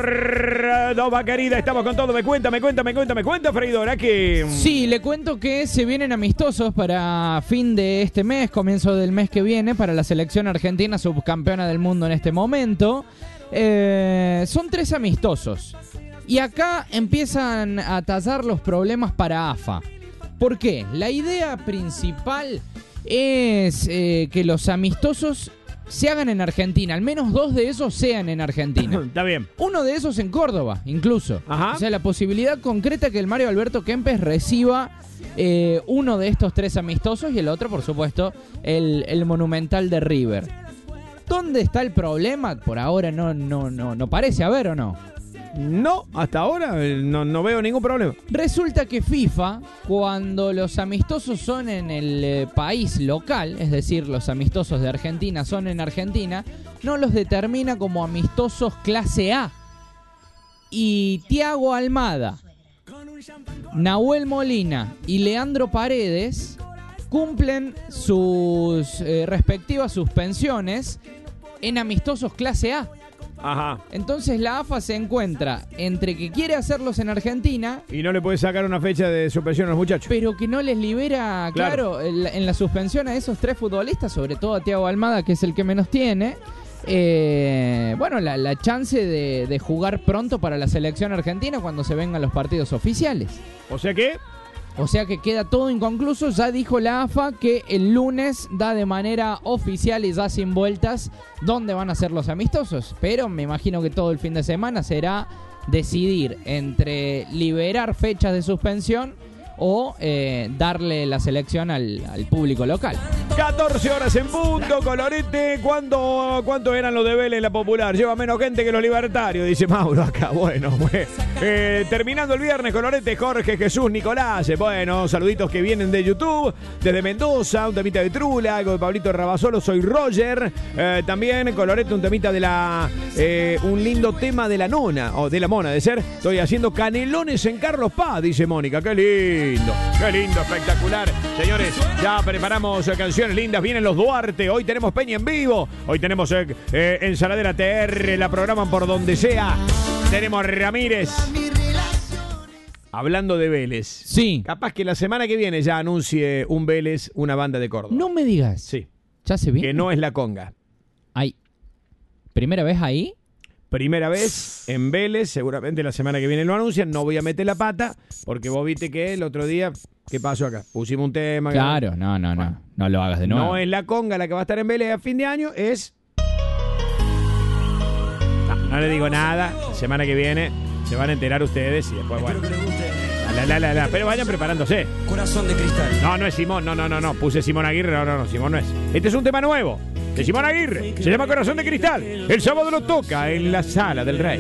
Córdoba, querida, estamos con todo. Me cuenta, freidora, que... Sí, le cuento que se vienen amistosos para fin de este mes, comienzo del mes que viene, para la selección argentina, subcampeona del mundo en este momento. Son 3 amistosos. Y acá empiezan a tallar los problemas para AFA. ¿Por qué? La idea principal es que los amistosos se hagan en Argentina, al menos 2 de esos sean en Argentina. Está bien. Uno de esos en Córdoba, incluso. Ajá. O sea, la posibilidad concreta que el Mario Alberto Kempes reciba uno de estos 3 amistosos y el otro, por supuesto, el Monumental de River. ¿Dónde está el problema? Por ahora no parece haber, ¿o no? No, hasta ahora no veo ningún problema. Resulta que FIFA, cuando los amistosos son en el país local, es decir, los amistosos de Argentina son en Argentina, no los determina como amistosos clase A. Y Thiago Almada, Nahuel Molina y Leandro Paredes cumplen sus respectivas suspensiones en amistosos clase A. Ajá. Entonces la AFA se encuentra entre que quiere hacerlos en Argentina y no le puede sacar una fecha de suspensión a los muchachos, pero que no les libera, claro, en la suspensión a esos 3 futbolistas, sobre todo a Thiago Almada, que es el que menos tiene. Bueno, la chance de jugar pronto para la selección argentina cuando se vengan los partidos oficiales. O sea que queda todo inconcluso. Ya dijo la AFA que el lunes da de manera oficial y ya sin vueltas dónde van a ser los amistosos. Pero me imagino que todo el fin de semana será decidir entre liberar fechas de suspensión o darle la selección al público local. 14 horas en punto, Colorete. ¿Cuánto eran los de Vélez en la Popular? Lleva menos gente que los libertarios, dice Mauro acá. Bueno, terminando el viernes, Colorete, Jorge, Jesús, Nicolás. Bueno, saluditos que vienen de YouTube, desde Mendoza, un temita de Trula, algo de Pablito Rabasolo, soy Roger. También, Colorete, un temita de un lindo tema de la nona, o de la mona, de ser. Estoy haciendo canelones en Carlos Paz, dice Mónica. Qué lindo, espectacular. Señores, ya preparamos canciones lindas. Vienen los Duarte. Hoy tenemos Peña en vivo. Hoy tenemos Ensaladera TR. La programan por donde sea. Tenemos Ramírez. Hablando de Vélez. Sí. Capaz que la semana que viene ya anuncie un Vélez, una banda de Córdoba. No me digas. Sí. ¿Ya se viene? Que no es la conga. Ay. ¿Primera vez ahí? Primera vez en Vélez, seguramente la semana que viene lo anuncian. No voy a meter la pata, porque vos viste que el otro día, ¿qué pasó acá? Pusimos un tema. Claro, no lo hagas de nuevo. No es la conga la que va a estar en Vélez a fin de año, es... No le digo nada, la semana que viene se van a enterar ustedes y después, bueno... Pero vayan preparándose. Corazón de cristal. No es Simón, no, puse Simón Aguirre, no, Simón no es. Este es un tema nuevo, de Simón Aguirre, se llama Corazón de Cristal. El sábado lo toca en la Sala del Rey.